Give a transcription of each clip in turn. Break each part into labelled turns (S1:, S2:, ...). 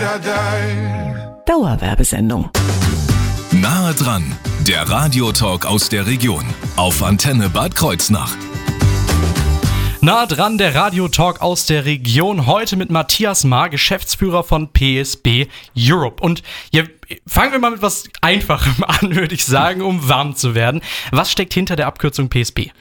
S1: Dauerwerbesendung.
S2: Nahe dran, der Radiotalk aus der Region auf Antenne Bad Kreuznach.
S3: Nahe dran, der Radiotalk aus der Region, heute mit Matthias Maar, Geschäftsführer von PSB Europe. Und ja, fangen wir mal mit was Einfachem an, würde ich sagen, um warm zu werden. Was steckt hinter der Abkürzung PSB?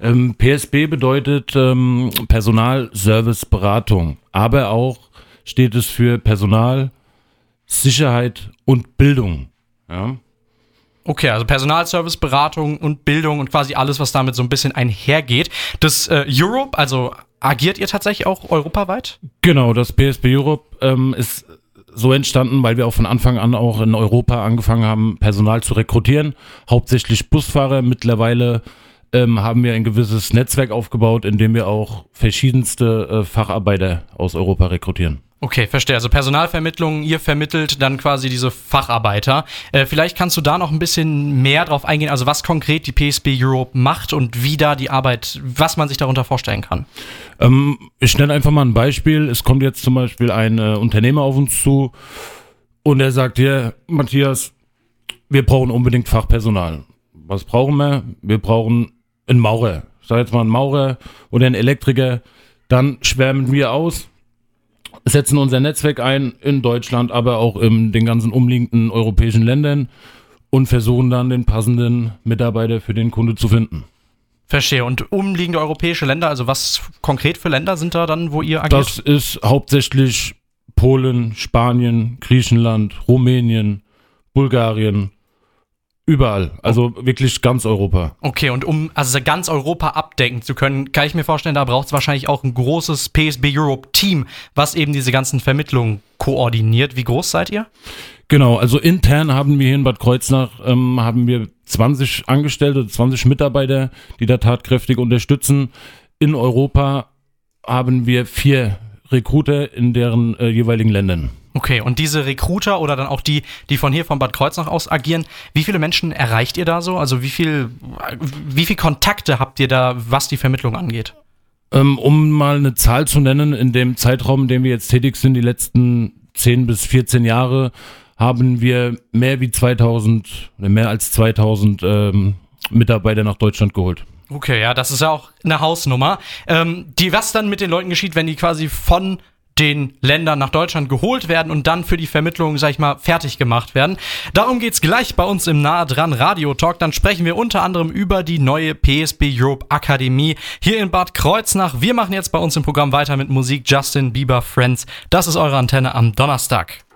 S4: PSB bedeutet Personal, Service, Beratung, aber auch steht es für Personal, Sicherheit und Bildung. Ja.
S3: Okay, also Personalservice, Beratung und Bildung und quasi alles, was damit so ein bisschen einhergeht. Das Europe, also agiert ihr tatsächlich auch europaweit?
S4: Genau, das PSB Europe ist so entstanden, weil wir auch von Anfang an auch in Europa angefangen haben, Personal zu rekrutieren. Hauptsächlich Busfahrer. Mittlerweile haben wir ein gewisses Netzwerk aufgebaut, in dem wir auch verschiedenste Facharbeiter aus Europa rekrutieren.
S3: Okay, verstehe. Also Personalvermittlung, ihr vermittelt dann quasi diese Facharbeiter. Vielleicht kannst du da noch ein bisschen mehr drauf eingehen, also was konkret die PSB Europe macht und wie da die Arbeit, was man sich darunter vorstellen kann.
S4: Ich nenne einfach mal ein Beispiel. Es kommt jetzt zum Beispiel ein Unternehmer auf uns zu und er sagt, hier, Matthias, wir brauchen unbedingt Fachpersonal. Was brauchen wir? Wir brauchen einen Maurer. Ich sage jetzt mal einen Maurer oder einen Elektriker. Dann schwärmen wir aus, setzen unser Netzwerk ein in Deutschland, aber auch in den ganzen umliegenden europäischen Ländern und versuchen dann den passenden Mitarbeiter für den Kunde zu finden.
S3: Verstehe. Und umliegende europäische Länder, also was konkret für Länder sind da dann, wo ihr agiert?
S4: Das ist hauptsächlich Polen, Spanien, Griechenland, Rumänien, Bulgarien, überall. Also wirklich ganz Europa.
S3: Okay, und um also ganz Europa abdecken zu können, kann ich mir vorstellen, da braucht es wahrscheinlich auch ein großes PSB Europe-Team, was eben diese ganzen Vermittlungen koordiniert. Wie groß seid ihr?
S4: Genau, also intern haben wir hier in Bad Kreuznach haben wir 20 Angestellte, 20 Mitarbeiter, die da tatkräftig unterstützen. In Europa haben wir 4 Recruiter in deren jeweiligen Ländern.
S3: Okay, und diese Recruiter oder dann auch die von hier von Bad Kreuznach aus agieren, wie viele Menschen erreicht ihr da so? Also wie viel Kontakte habt ihr da, was die Vermittlung angeht?
S4: Um mal eine Zahl zu nennen, in dem Zeitraum, in dem wir jetzt tätig sind, die letzten 10 bis 14 Jahre, haben wir mehr als 2000 Mitarbeiter nach Deutschland geholt. Okay,
S3: ja, das ist ja auch eine Hausnummer. Was dann mit den Leuten geschieht, wenn die quasi von den Ländern nach Deutschland geholt werden und dann für die Vermittlung, sag ich mal, fertig gemacht werden. Darum geht's gleich bei uns im Nahe dran Radio-Talk. Dann sprechen wir unter anderem über die neue PSB Europe Akademie hier in Bad Kreuznach. Wir machen jetzt bei uns im Programm weiter mit Musik. Justin Bieber Friends. Das ist eure Antenne am Donnerstag.